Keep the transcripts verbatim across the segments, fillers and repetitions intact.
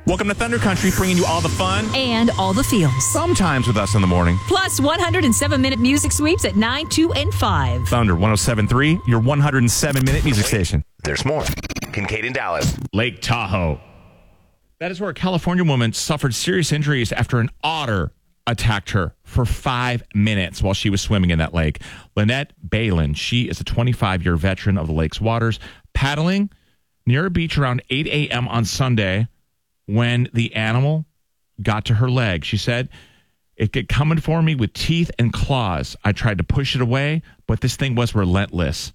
Welcome to Thunder Country, bringing you all the fun and all the feels. Sometimes with us in the morning. Plus one hundred seven minute music sweeps at nine, two, and five. Thunder one oh seven point three, your one hundred seven minute music station. There's more. Kincaid and Dallas. Lake Tahoe. That is where a California woman suffered serious injuries after an otter attacked her for five minutes while she was swimming in that lake. Lynette Balin, she is a twenty-five-year veteran of the lake's waters, paddling near a beach around eight a.m. on Sunday when the animal got to her leg. She said, "It kept coming for me with teeth and claws. I tried to push it away, but this thing was relentless."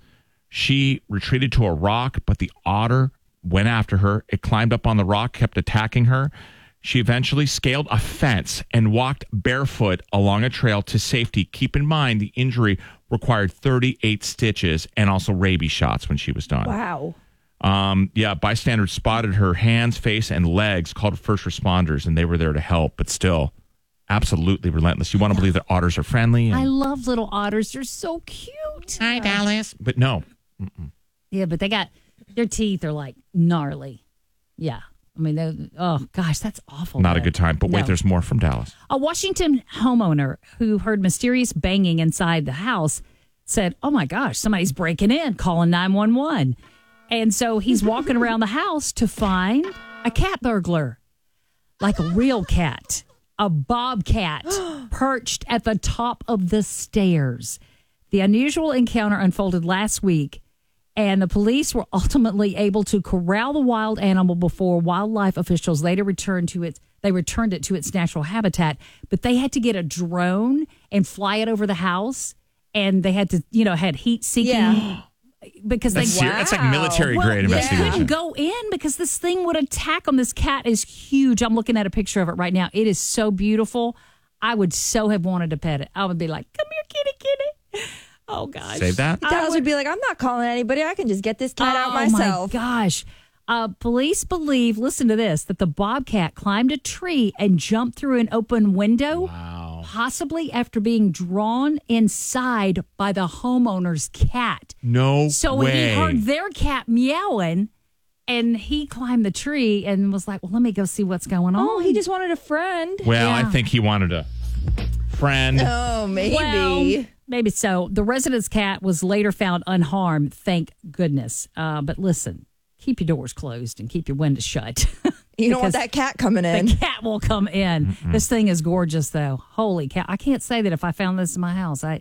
She retreated to a rock, but the otter went after her. It climbed up on the rock, kept attacking her. She eventually scaled a fence and walked barefoot along a trail to safety. Keep in mind, the injury required thirty-eight stitches and also rabies shots when she was done. Wow. Um, yeah, bystanders spotted her hands, face, and legs, called first responders, and they were there to help, but still absolutely relentless. You want to believe that otters are friendly? And, I love little otters. They're so cute. Hi, Dallas. But no. Mm-mm. Yeah, but they got, their teeth are like gnarly. Yeah. I mean, they, oh gosh, that's awful. Not though. a good time. But wait, No. there's more from Dallas. A Washington homeowner who heard mysterious banging inside the house said, "Oh my gosh, somebody's breaking in, calling nine one one." And so he's walking around the house to find a cat burglar, like a real cat, a bobcat perched at the top of the stairs. The unusual encounter unfolded last week, and the police were ultimately able to corral the wild animal before wildlife officials later returned to its they returned it to its natural habitat. But they had to get a drone and fly it over the house, and they had to, you know, had heat seeking. Yeah. Because That's, they ser- that's like military well, grade they investigation. couldn't go in because this thing would attack them. This cat is huge. I'm looking at a picture of it right now. It is so beautiful. I would so have wanted to pet it. I would be like, "Come here, kitty, kitty." Oh gosh, Save that. Dallas would be like, "I'm not calling anybody. I can just get this cat out Oh myself." my gosh. Uh, police believe, listen to this, that the bobcat climbed a tree and jumped through an open window, Wow. possibly after being drawn inside by the homeowner's cat. No So way. he heard their cat meowing, and he climbed the tree and was like, "Well, let me go see what's going on." Oh, he just wanted a friend. Well, I Yeah. think he wanted a friend. Oh, maybe. Well, maybe so. The resident's cat was later found unharmed, thank goodness. Uh, but listen, keep your doors closed and keep your windows shut. You don't want Because that cat coming in. The cat will come in. Mm-mm. This thing is gorgeous, though. Holy cow. I can't say that if I found this in my house, I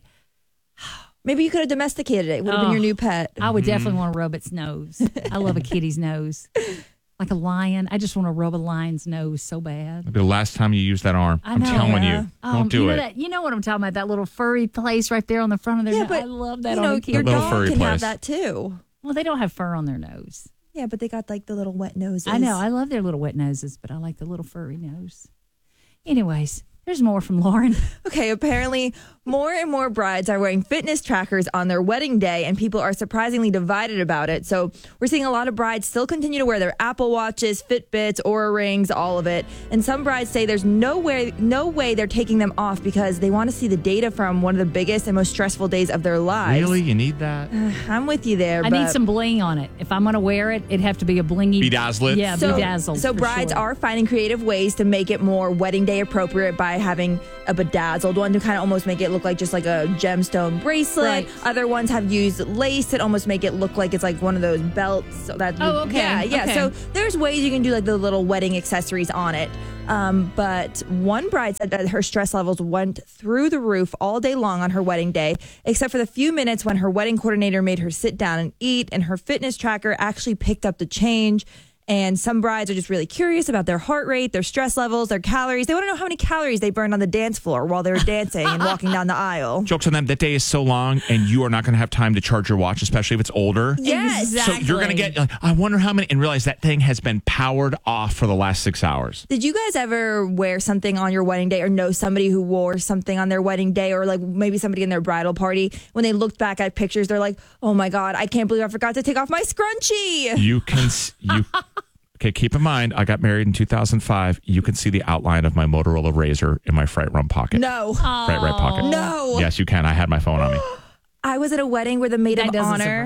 Maybe you could have domesticated it. It would have Oh. been your new pet. I would definitely want to rub its nose. I love a kitty's nose. Like a lion. I just want to rub a lion's nose so bad. It'll be the last time you use that arm. I I'm know. telling Yeah. you. Um, Don't do you know it. That, you know what I'm talking about? That little furry place right there on the front of their Yeah, nose. but I love that you on know, a kitty. your Little dog furry can place. have that too. Well, they don't have fur on their nose. Yeah, but they got like the little wet noses. I know. I love their little wet noses, but I like the little furry nose. Anyways, there's more from Lauren. Okay, apparently more and more brides are wearing fitness trackers on their wedding day, and people are surprisingly divided about it. So we're seeing a lot of brides still continue to wear their Apple Watches, Fitbits, Oura Rings, all of it. And some brides say there's no way, no way they're taking them off because they want to see the data from one of the biggest and most stressful days of their lives. Really? You need that? I'm with you there. I but need some bling on it. If I'm going to wear it, it'd have to be a blingy. Bedazzle it? Yeah, So, bedazzled. so for brides sure. are finding creative ways to make it more wedding day appropriate by having a bedazzled one to kind of almost make it look like just like a gemstone bracelet. Right. Other ones have used lace that almost make it look like it's like one of those belts. So that Oh, okay. Yeah, yeah. Okay. So there's ways you can do like the little wedding accessories on it. Um, but one bride said that her stress levels went through the roof all day long on her wedding day, except for the few minutes when her wedding coordinator made her sit down and eat, and her fitness tracker actually picked up the change. And some brides are just really curious about their heart rate, their stress levels, their calories. They want to know how many calories they burned on the dance floor while they were dancing and walking down the aisle. Joke's on them. That day is so long, and you are not going to have time to charge your watch, especially if it's older. Yes. So you're going to get, like, I wonder how many, and realize that thing has been powered off for the last six hours. Did you guys ever wear something on your wedding day or know somebody who wore something on their wedding day or like maybe somebody in their bridal party? When they looked back at pictures, they're like, oh my God, I can't believe I forgot to take off my scrunchie. You can, s- you, okay, keep in mind, I got married in two thousand five. You can see the outline of my Motorola Razr in my Fright Rum pocket. No. Right, right pocket. No. Yes, you can. I had my phone on me. I was at a wedding where the maid That of doesn't honor. surprise me.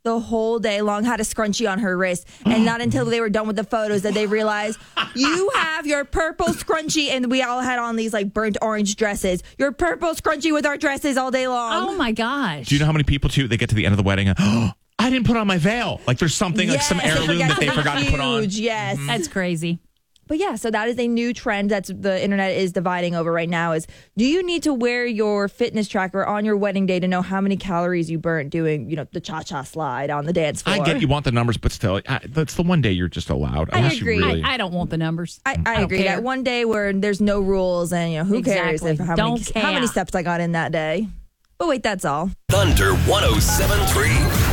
the whole day long, had a scrunchie on her wrist. And not until they were done with the photos that they realized, you have your purple scrunchie. And we all had on these like burnt orange dresses. Your purple scrunchie with our dresses all day long. Oh my gosh. Do you know how many people, too, they get to the end of the wedding and, oh, I didn't put on my veil. Like there's something, Yes, like some heirloom that they something forgot to put on. huge, Yes. That's crazy. But yeah, so that is a new trend that's the internet is dividing over right now is, do you need to wear your fitness tracker on your wedding day to know how many calories you burnt doing, you know, the cha-cha slide on the dance floor? I get you want the numbers, but still, I, that's the one day you're just allowed. I Unless agree. You really, I, I don't want the numbers. I, I, I don't agree. care. That one day where there's no rules and, you know, who cares Exactly. if how Don't many, care. how many steps I got in that day. But wait, that's all. Thunder one oh seven point three.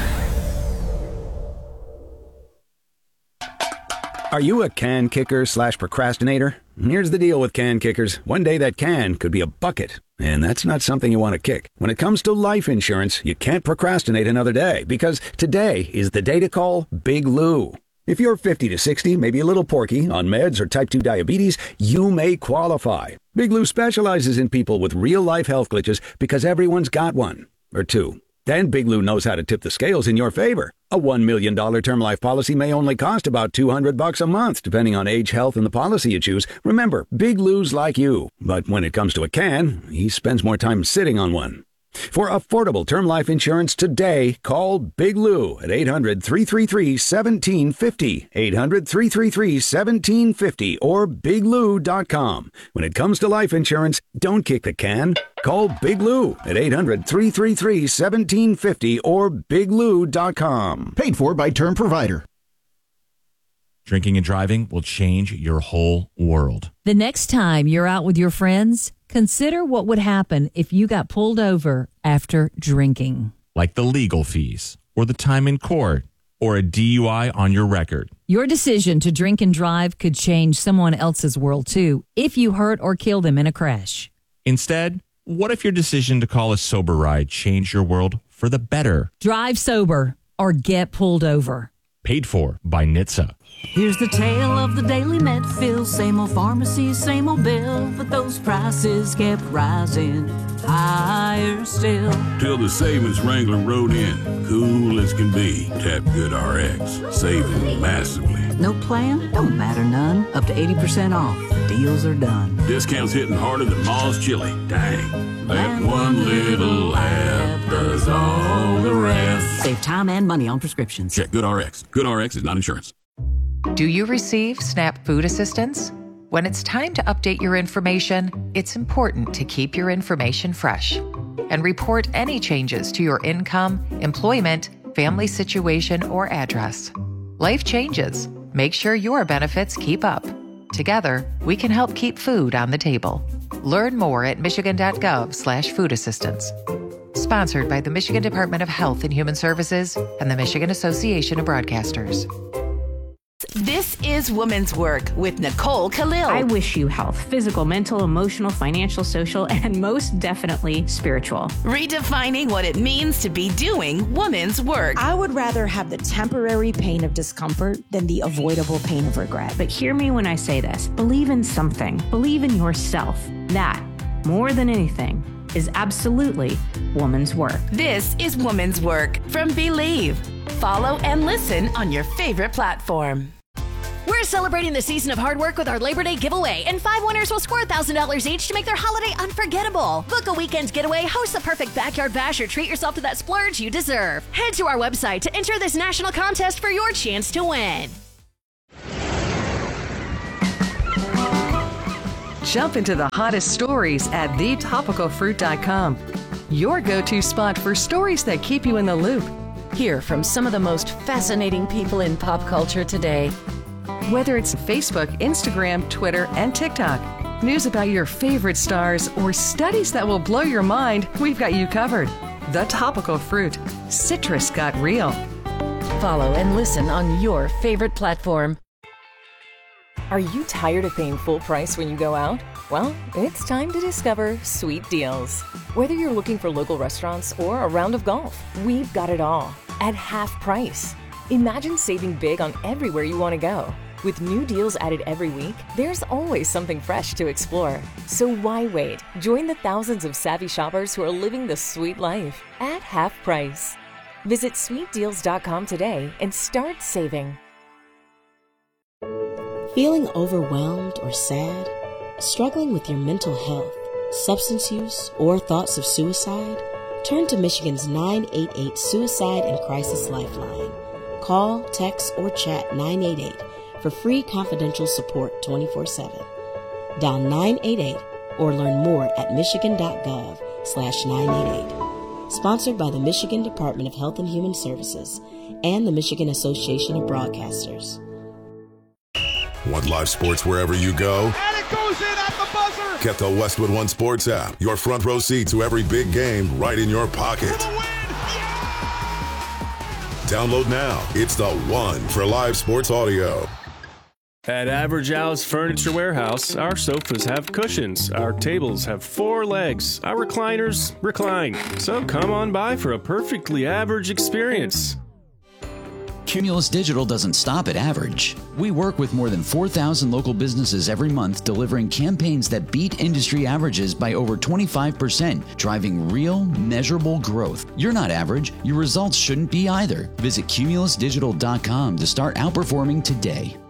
Are you a can kicker slash procrastinator? Here's the deal with can kickers. One day that can could be a bucket, and that's not something you want to kick. When it comes to life insurance, you can't procrastinate another day, because today is the day to call Big Lou. If you're fifty to sixty, maybe a little porky, on meds or type two diabetes, you may qualify. Big Lou specializes in people with real-life health glitches because everyone's got one, or two. And Big Lou knows how to tip the scales in your favor. A one million dollars term life policy may only cost about two hundred bucks a month, depending on age, health, and the policy you choose. Remember, Big Lou's like you. But when it comes to a can, he spends more time sitting on one. For affordable term life insurance today, call Big Lou at eight hundred, three three three, one seven five zero, eight hundred, three three three, one seven five zero, or big lou dot com. When it comes to life insurance, don't kick the can. Call Big Lou at eight hundred, three three three, one seven five zero or big lou dot com. Paid for by Term Provider. Drinking and driving will change your whole world. The next time you're out with your friends, consider what would happen if you got pulled over after drinking. Like the legal fees, or the time in court, or a D U I on your record. Your decision to drink and drive could change someone else's world too, if you hurt or kill them in a crash. Instead, what if your decision to call a sober ride changed your world for the better? Drive sober or get pulled over. Paid for by N H T S A. Here's the tale of the daily Medfill. Same old pharmacy, same old bill, but those prices kept rising higher still. Till the savings wrangler rode in, cool as can be. Tap Good R X, saving massively. No plan? Don't matter none. Up to eighty percent off. Deals are done. Discounts hitting harder than Ma's chili. Dang. That one little app does all the rest. Save time and money on prescriptions. Check Good R X. Good R X is not insurance. Do you receive SNAP food assistance? When it's time to update your information, it's important to keep your information fresh and report any changes to your income, employment, family situation, or address. Life changes. Make sure your benefits keep up. Together, we can help keep food on the table. Learn more at michigan.gov slash food assistance. Sponsored by the Michigan Department of Health and Human Services and the Michigan Association of Broadcasters. This is Women's Work with Nicole Khalil. I wish you health, physical, mental, emotional, financial, social, and most definitely spiritual. Redefining what it means to be doing women's work. I would rather have the temporary pain of discomfort than the avoidable pain of regret. But hear me when I say this. Believe in something. Believe in yourself. That, more than anything, is absolutely woman's work. This is Women's Work from Believe. Follow and listen on your favorite platform. We're celebrating the season of hard work with our Labor Day giveaway, and five winners will score one thousand dollars each to make their holiday unforgettable. Book a weekend getaway, host the perfect backyard bash, or treat yourself to that splurge you deserve. Head to our website to enter this national contest for your chance to win. Jump into the hottest stories at the topical fruit dot com. Your go-to spot for stories that keep you in the loop. Hear from some of the most fascinating people in pop culture today. Whether it's Facebook, Instagram, Twitter, and TikTok, news about your favorite stars, or studies that will blow your mind, we've got you covered. The Topical Fruit. Citrus got real. Follow and listen on your favorite platform. Are you tired of paying full price when you go out? Well, it's time to discover Sweet Deals. Whether you're looking for local restaurants or a round of golf, we've got it all at half price. Imagine saving big on everywhere you want to go. With new deals added every week, there's always something fresh to explore. So why wait? Join the thousands of savvy shoppers who are living the sweet life at half price. Visit sweet deals dot com today and start saving. Feeling overwhelmed or sad? Struggling with your mental health, substance use, or thoughts of suicide? Turn to Michigan's nine eight eight Suicide and Crisis Lifeline. Call, text, or chat nine eight eight for free confidential support twenty-four seven. Dial nine eight eight or learn more at michigan.gov slash 988. Sponsored by the Michigan Department of Health and Human Services and the Michigan Association of Broadcasters. Want live sports wherever you go? And it goes in at the buzzer! Get the Westwood One Sports app. Your front row seat to every big game right in your pocket. Download now. It's the one for live sports audio. At Average Al's Furniture Warehouse, our sofas have cushions, our tables have four legs, our recliners recline. So come on by for a perfectly average experience. Cumulus Digital doesn't stop at average. We work with more than four thousand local businesses every month, delivering campaigns that beat industry averages by over twenty-five percent, driving real, measurable growth. You're not average. Your results shouldn't be either. Visit cumulus digital dot com to start outperforming today.